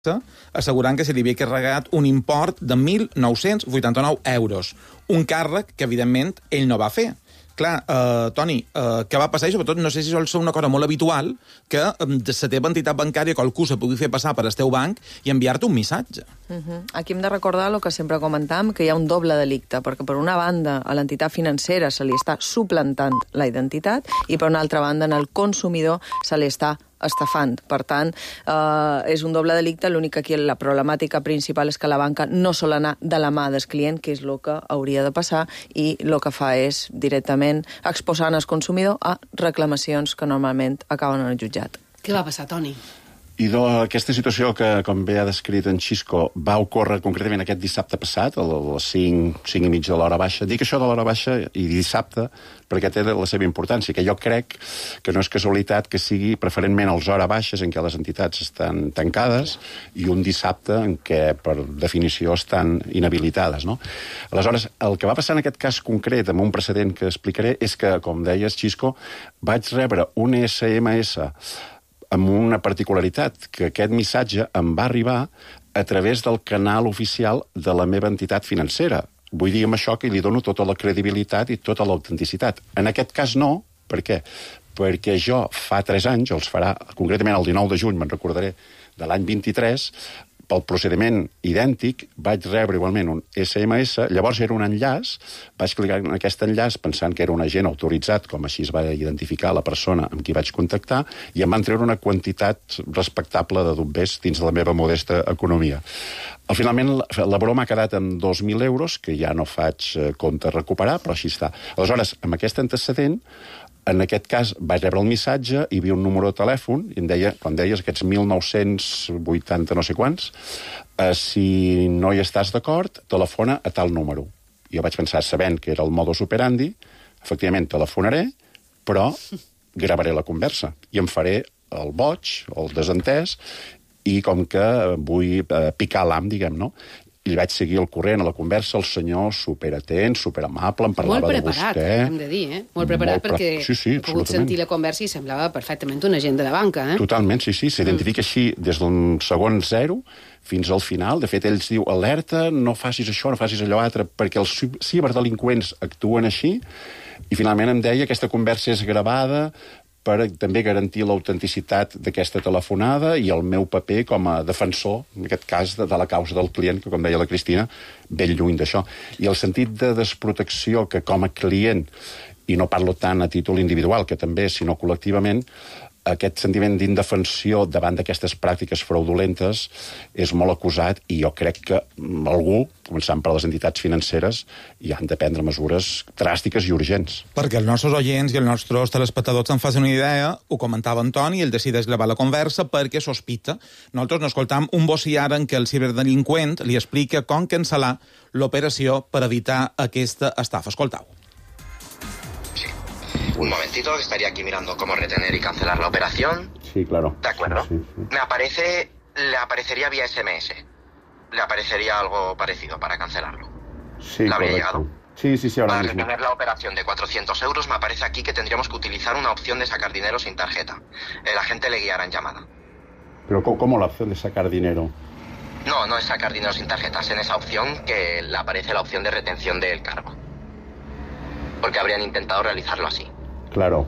assegurant que se li havia carregat un import de 1.989 euros. Un càrrec que, evidentment, ell no va fer. Clar, Toni, què va passar? I sobretot, no sé si sol ser una cosa molt habitual que de la teva entitat bancària qualcú se pugui fer passar per el teu banc i enviar-te un missatge. Aquí hem de recordar el que sempre comentam, que hi ha un doble delicte, perquè per una banda a l'entitat financera se li està suplantant la identitat i per una altra banda en el consumidor se li està estafant. Per tant, és un doble delicte. L'únic que aquí la problemàtica principal és que la banca no sol anar de la mà del client, que és el que hauria de passar, i el que fa és directament exposant el consumidor a reclamacions que normalment acaben en el jutjat. Què va passar, Toni? I aquesta situació que, com bé ha descrit en Xisco, va ocórrer concretament aquest dissabte passat, a les 5 i mitja de l'hora baixa. Dic això de l'hora baixa i dissabte perquè té la seva importància, que jo crec que no és casualitat que sigui preferentment a les hores baixes en què les entitats estan tancades i un dissabte en què, per definició, estan inhabilitades, no? Aleshores, el que va passar en aquest cas concret, amb un precedent que explicaré, és que, com deies, Xisco, vaig rebre un SMS amb una particularitat, que aquest missatge em va arribar a través del canal oficial de la meva entitat financera. Vull dir amb això que li dono tota la credibilitat i tota l'autenticitat. En aquest cas no. Per què? Perquè jo fa 3 anys, els farà concretament el 19 de juny, me'n recordaré, de l'any 23, pel procediment idèntic, vaig rebre igualment un SMS, llavors era un enllaç, vaig clicar en aquest enllaç pensant que era un agent autoritzat, com així es va identificar la persona amb qui vaig contactar, i em van treure una quantitat respectable de dobbers dins de la meva modesta economia. Finalment, la broma ha quedat en 2.000 euros, que ja no faig compte recuperar, però així està. Aleshores, amb aquest antecedent, en aquest cas, vaig rebre el missatge, hi havia un número de telèfon, i em deia, quan deies aquests 1.980 no sé quants, si no hi estàs d'acord, telefona a tal número. Jo vaig pensar, sabent que era el modus operandi, efectivament, telefonaré, però gravaré la conversa i em faré el boig, el desentès, i com que vull picar l'am, diguem, no? I vaig seguir el corrent a la conversa, el senyor superatent, superamable, em parlava de vostè. Molt preparat, hem de dir, eh? Molt preparat perquè he pogut sentir la conversa i semblava perfectament un agent de la banca, eh? Totalment, sí, s'identifica així des d'un segon zero fins al final. De fet, ells diu, alerta, no facis això, no facis allò altre, perquè els ciberdelinqüents actuen així, i finalment em deia, aquesta conversa és gravada per també garantir l'autenticitat d'aquesta telefonada i el meu paper com a defensor, en aquest cas, de la causa del client, que, com deia la Cristina, ben lluny d'això. I el sentit de desprotecció que, com a client, i no parlo tant a títol individual, que també, sinó col·lectivament, aquest sentiment d'indefensió davant d'aquestes pràctiques fraudulentes és molt acusat i jo crec que algú, començant per les entitats financeres, hi han de prendre mesures dràstiques i urgents. Perquè els nostres oients i els nostres telespectadors en facin una idea, ho comentava Antoni, ell decideix gravar la conversa perquè sospita. Nosaltres n'escoltam un bocí ara en què el ciberdelinqüent li explica com cancel·lar l'operació per evitar aquesta estafa. Escoltau. Un momentito, que estaría aquí mirando cómo retener y cancelar la operación. Sí, claro. De acuerdo. Sí. Le aparecería vía SMS. Le aparecería algo parecido para cancelarlo. Sí, ¿Le habría correcto. llegado? Sí, ahora Para mismo. retener la operación de 400 euros me aparece aquí que tendríamos que utilizar una opción de sacar dinero sin tarjeta. El agente le guiará en llamada. Pero ¿cómo la opción de sacar dinero? No es sacar dinero sin tarjetas. En esa opción que le aparece la opción de retención del cargo. Porque habrían intentado realizarlo así. Claro.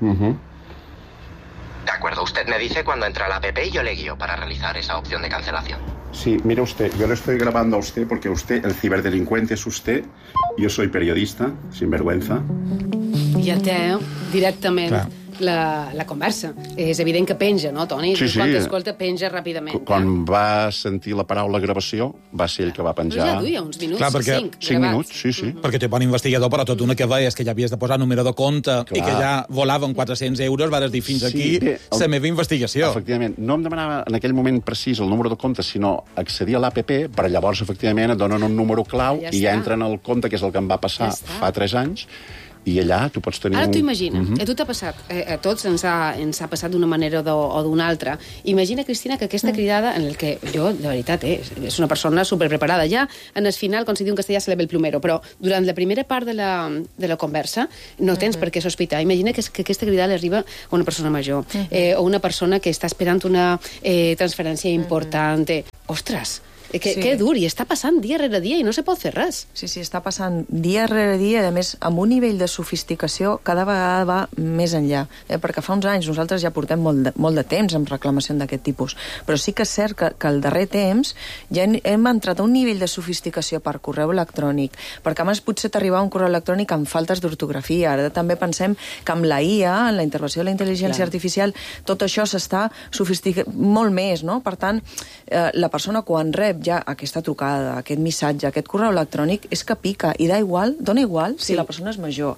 De acuerdo, usted me dice cuando entra la app y yo le guío para realizar esa opción de cancelación. Sí, mire usted, yo le estoy grabando a usted porque usted, el ciberdelincuente es usted, yo soy periodista, sin vergüenza. Ja té directament la conversa. És evident que penja, no, Toni? Sí. Quan t'escolta, penja ràpidament. Quan va sentir la paraula gravació, va ser ell que va penjar... Però ja duia uns minuts, Clar, perquè 5 minuts, sí. Perquè té bon investigador, però tot una que veies que ja havies de posar número de compte i que ja volaven 400 euros, vas dir fins aquí la meva investigació. Efectivament, no em demanava en aquell moment precís el número de compte, sinó accedir a l'APP, però llavors, efectivament, et donen un númor clau i ja entren al compte, que és el que em va passar fa 3 anys, I allà tu pots tenir... Ara t'ho imagina, a tu t'ha passat, a tots ens ha passat d'una manera o d'una altra. Imagina, Cristina, que aquesta cridada, en el que jo, de veritat, és una persona superpreparada, ja en el final, com se diu en castellà, se le ve el plumero, però durant la primera part de la conversa no tens per què sospitar. Imagina que aquesta cridada li arriba a una persona major, o una persona que està esperant una transferència important. Ostres! Que dur, i està passant dia rere dia i no se pot fer res. Sí, està passant dia rere dia, i a més, amb un nivell de sofisticació cada vegada va més enllà. Perquè fa uns anys nosaltres ja portem molt de temps amb reclamació d'aquest tipus, però sí que és cert que al darrer temps ja hem entrat a un nivell de sofisticació per correu electrònic, perquè abans potser t'arribava un correu electrònic amb faltes d'ortografia. Ara també pensem que amb la IA, en la intervenció de la intel·ligència artificial, tot això s'està sofisticant molt més, no? Per tant, la persona quan rep ja aquesta trucada, aquest missatge, aquest correu electrònic, és que pica, i dona igual si la persona és major,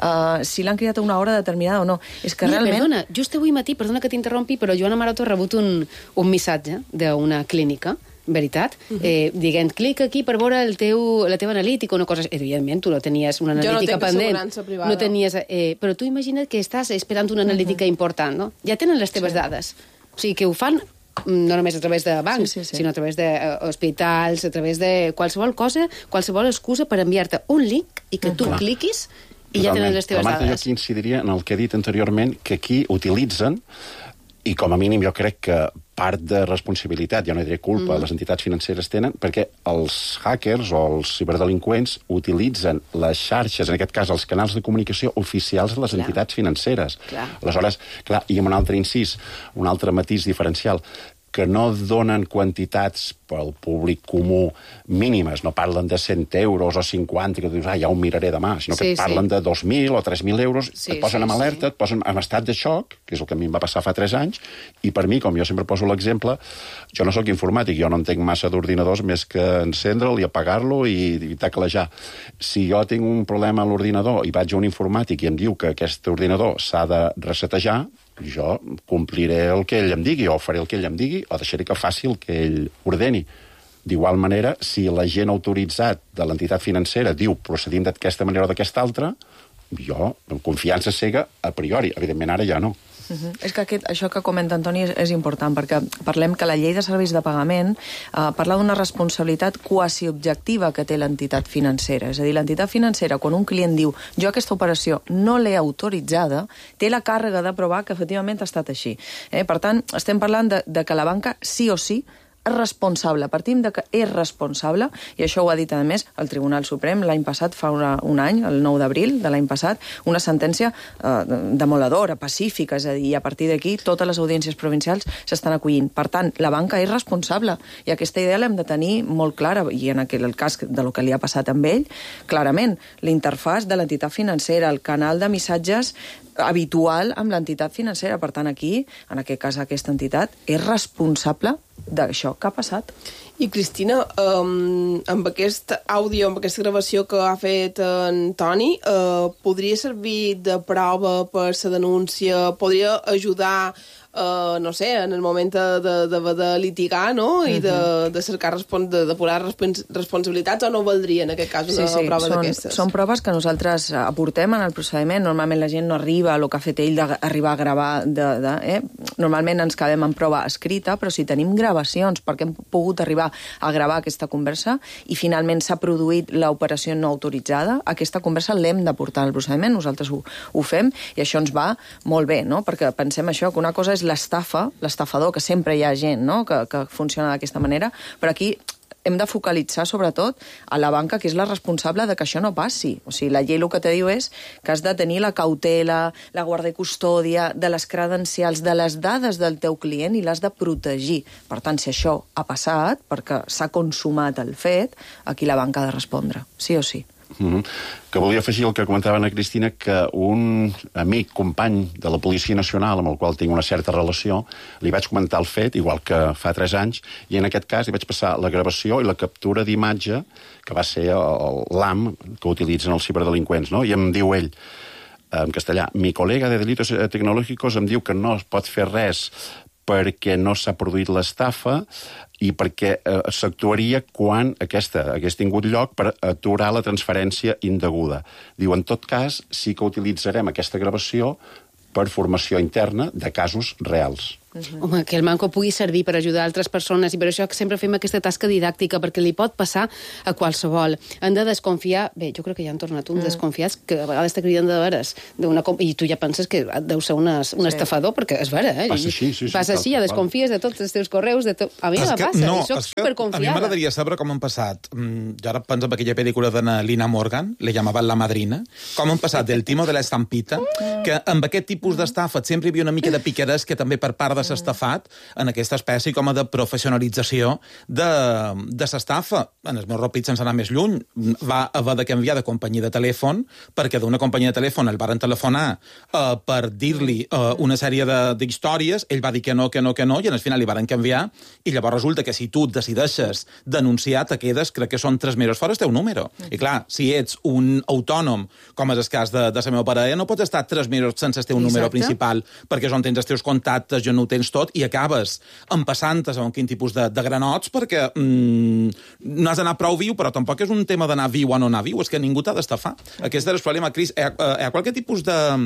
si l'han cridat a una hora determinada o no. És que realment... Perdona, just avui matí, perdona que t'interrompi, però Joana Maroto ha rebut un missatge d'una clínica, veritat, dient, clic aquí per veure la teva analítica, una cosa... Evidentment, tu no tenies una analítica pendent. Jo no tinc assegurança privada. No tenies, però tu imagina't que estàs esperant una analítica important, no? Ja tenen les teves dades. O sigui, que ho fan no només a través de bancs, sinó a través d'hospitals, a través de qualsevol cosa, qualsevol excusa per enviar-te un link i que tu cliquis i ja tenen les teves dades. Jo aquí incidiria en el que he dit anteriorment, que aquí utilitzen, i com a mínim jo crec que part de responsabilitat, ja no diré culpa, les entitats financeres tenen, perquè els hackers o els ciberdelinqüents utilitzen les xarxes, en aquest cas els canals de comunicació oficials de les entitats financeres. Aleshores, clar, i amb un altre incís, un altre matís diferencial, que no donen quantitats pel públic comú mínimes, no parlen de 100 euros o 50, que dius, ja ho miraré demà, sinó que parlen de 2.000 o 3.000 euros, et posen amb alerta, et posen en estat de xoc, que és el que a mi em va passar fa 3 anys, i per mi, com jo sempre poso l'exemple, jo no sóc informàtic, jo no entenc massa d'ordinadors més que encendre'l i apagar-lo i teclejar. Si jo tinc un problema a l'ordinador i vaig a un informàtic i em diu que aquest ordinador s'ha de resetejar, jo compliré el que ell em digui, o faré el que ell em digui, o deixaré que faci el que ell ordeni. D'igual manera, si l'agent autoritzat de l'entitat financera diu procedim d'aquesta manera o d'aquesta altra, jo, amb confiança cega, a priori. Evidentment, ara ja no. És que això que comenta Antoni és important, perquè parlem que la llei de serveis de pagament parla d'una responsabilitat quasi objectiva que té l'entitat financera. És a dir, l'entitat financera, quan un client diu jo aquesta operació no l'he autoritzada, té la càrrega de provar que efectivament ha estat així. Per tant, estem parlant de que la banca sí o sí és responsable, partim de que és responsable, i això ho ha dit, a més, el Tribunal Suprem l'any passat, fa un any, el 9 d'abril de l'any passat, una sentència demoledora, pacífica, és a dir, i a partir d'aquí totes les audiències provincials s'estan acollint. Per tant, la banca és responsable, i aquesta idea l'hem de tenir molt clara, i en el cas de lo que li ha passat amb ell, clarament, l'interfàs de l'entitat financera, el canal de missatges habitual amb l'entitat financera. Per tant, aquí, en aquest cas, aquesta entitat és responsable d'això que ha passat. I, Cristina, amb aquest àudio, amb aquesta gravació que ha fet en Toni, podria servir de prova per la denúncia? Podria ajudar, no sé, en el moment de litigar, no? I de cercar, de depurar responsabilitats, o no valdria, en aquest cas, una prova d'aquestes? Són proves que nosaltres aportem en el procediment. Normalment la gent no arriba a el que ha fet ell d'arribar a gravar. Normalment ens quedem en prova escrita, però si tenim gravacions, perquè hem pogut arribar a gravar aquesta conversa i finalment s'ha produït l'operació no autoritzada, aquesta conversa l'hem de portar al procediment, nosaltres ho fem, i això ens va molt bé, no? Perquè pensem això, que una cosa és l'estafa, l'estafador, que sempre hi ha gent, no?, que funciona d'aquesta manera, però aquí hem de focalitzar, sobretot, a la banca, que és la responsable de que això no passi. O sigui, la llei el que te diu és que has de tenir la cautela, la guarda i custòdia de les credencials, de les dades del teu client, i l'has de protegir. Per tant, si això ha passat, perquè s'ha consumat el fet, aquí la banca ha de respondre, sí o sí. Que volia afegir el que comentava Ana Cristina, que un amic, company de la Policia Nacional, amb el qual tinc una certa relació, li vaig comentar el fet, igual que fa 3 anys, i en aquest cas li vaig passar la gravació i la captura d'imatge, que va ser l'AM que utilitzen els ciberdelinqüents, no? I em diu ell, en castellà, mi colega de delitos tecnológicos em diu que no es pot fer res perquè no s'ha produït l'estafa i perquè s'actuaria quan aquesta hagués tingut lloc per aturar la transferència indeguda. Diu, en tot cas, sí que utilitzarem aquesta gravació per formació interna de casos reals. Home, que el Manco pugui servir per ajudar altres persones i per això que sempre fem aquesta tasca didàctica, perquè li pot passar a qualsevol. Han de desconfiar, bé, jo crec que ja han tornat uns desconfiats que a vegades te criden de veres i tu ja penses que deu ser un estafador, perquè és vera, Passa així, sí. Passa així, ja desconfies de tots els teus correus, de tot. A mi me passa, i soc superconfiada. A mi m'agradaria saber com han passat. Jo ara penso en aquella pel·lícula de Lina Morgan, le llamaven La Madrina, com han passat del timo de l'estampita, que amb aquest tipus d'estafa sempre hi havia una mica de picarès que també per part de s'estafat en aquesta espècie com a de professionalització de s'estafa. En els meus ropits, sense anar més lluny, va haver de canviar de companyia de telèfon perquè d'una companyia de telèfon el varen telefonar per dir-li una sèrie d'històries, ell va dir que no, i al final li varen canviar, i llavors resulta que si tu decideixes denunciar, te quedes, crec que són 3 mesos fora el teu número. I clar, si ets un autònom, com és el cas de la meva parella, no pots estar 3 mesos sense el teu número principal, perquè és on tens els teus contactes, ja no ho tens tot, i acabes empassant-te a quin tipus de granots, perquè no has d'anar prou viu, però tampoc és un tema d'anar viu o no anar viu, és que ningú t'ha d'estafar. Aquest és el problema, Cris. Hi ha qualque tipus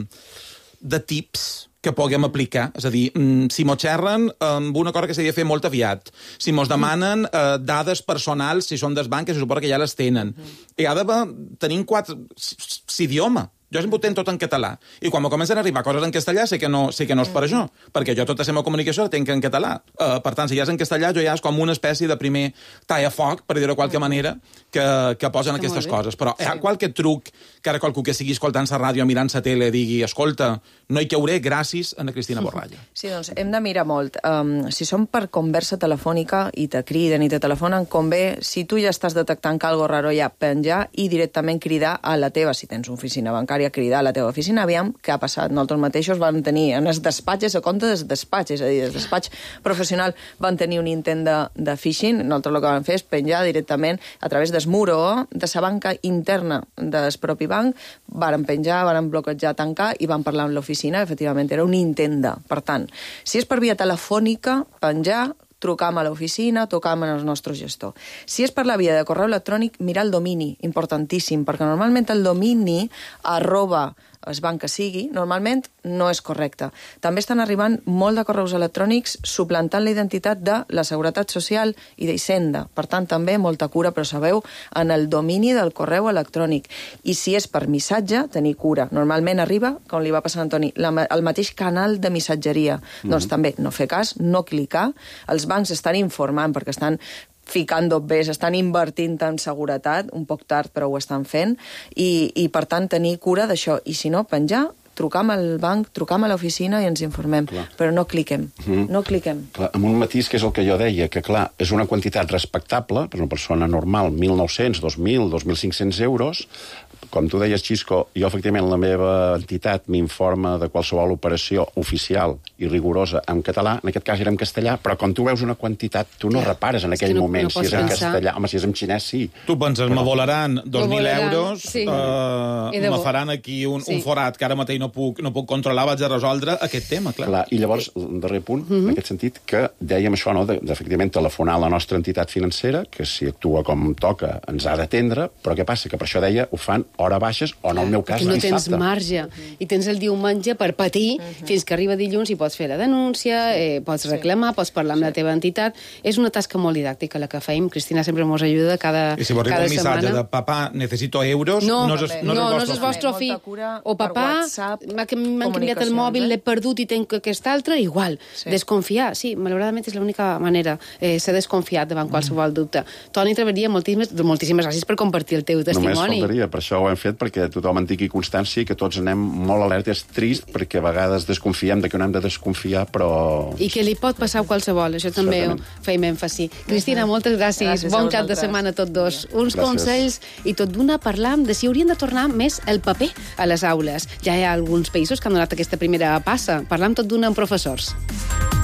de tips que puguem aplicar? És a dir, si mos xerren amb una cosa que s'ha de fer molt aviat, si mos demanen dades personals, si són del banc, que se suposa que ja les tenen. Hi ha d'haver, tenim 4 idiomes. Jo sempre ho tenc tot en català. I quan me comencen a arribar coses en castellà, sé que no és per això, perquè jo tota la meva comunicació la tenc en català. Per tant, si ja és en castellà, jo ja és com una espècie de primer tallafoc, per dir-ho de qualque manera, que posen aquestes coses. Però hi ha qualque truc que ara qualcú que sigui escoltant la ràdio, mirant la tele, digui, escolta, no hi cauré gràcies a Cristina Borralla. Sí, doncs hem de mirar molt. Si són per conversa telefònica i te criden i te telefonen, convé, si tu ja estàs detectant que algo raro ja, penjar i directament cridar a la teva, si tens una oficina bancària, a cridar a la teva oficina, aviam què ha passat. Nosaltres mateixos van tenir en els despatxes, a compte del despatx, és a dir, el despatx professional van tenir un intent de phishing. Nosaltres el que vam fer és penjar directament a través del muro de la banca interna del propi banc, varen penjar, varen bloquejar, tancar i van parlar amb l'oficina, efectivament era un intent de. Per tant, si és per via telefònica, penjar, trucam a l'oficina, tocam en el nostre gestor. Si és per la via de correu electrònic, mirar el domini, importantíssim, perquè normalment el domini @ banc que sigui, normalment no és correcte. També estan arribant molt de correus electrònics suplantant la identitat de la Seguretat Social i d'Hisenda. Per tant, també molta cura, però sabeu, en el domini del correu electrònic. I si és per missatge, tenir cura. Normalment arriba, com li va passar a Antoni, el mateix canal de missatgeria. Doncs també no fer cas, no clicar. Els bancs estan informant perquè estan ficant dobbers, estan invertint en seguretat, un poc tard però ho estan fent, i per tant tenir cura d'això. I si no, penjar, trucam al banc, trucam a l'oficina i ens informem. Clar. Però no cliquem, no cliquem. Clar, amb un matís que és el que jo deia, que clar, és una quantitat respectable, per una persona normal, 1.900, 2.000, 2.500 euros. Com tu deies, Xisco, jo efectivament la meva entitat m'informa de qualsevol operació oficial i rigorosa en català, en aquest cas era en castellà, però quan tu veus una quantitat, tu no repares en aquell moment si és en castellà. Home, si és en xinès, sí. Tu penses, me volaran 2.000 euros, me faran aquí un forat que ara mateix no puc controlar, vaig a resoldre aquest tema, clar. I llavors, un darrer punt, en aquest sentit, que dèiem això, no?, d'efectivament telefonar a la nostra entitat financera, que si actua com toca ens ha d'atendre, però què passa? Que per això deia, ho fan hora baixes, o en el meu cas, dissabte. No tens marge, i tens el diumenge per patir, fins que arriba dilluns i pots fer la denúncia, pots reclamar, pots parlar amb la teva entitat. És una tasca molt didàctica la que feim. Cristina sempre ens ajuda cada setmana. I si vos arriba un missatge de papà, necessito euros, no és el vostre fill. O papà, m'han canviat el mòbil, l'he perdut i tenc aquest altre, igual. Desconfiar, sí, malauradament és l'única manera, ser desconfiat davant qualsevol dubte. Toni Traveria, moltíssimes gràcies per compartir el teu testimoni. Només faltaria, per això ho hem fet, perquè tothom en tingui constància, que tots anem molt alertes. És trist, perquè a vegades desconfiem de que no hem de desconfiar, però... I que li pot passar a qualsevol, això també ho feim èmfasi. Cristina, moltes gràcies. Bon cap de setmana a tots dos. Uns consells i tot d'una parlam de si haurien de tornar més el paper a les aules. Ja hi ha alguns països que han donat aquesta primera passa. Parlam tot d'una amb professors.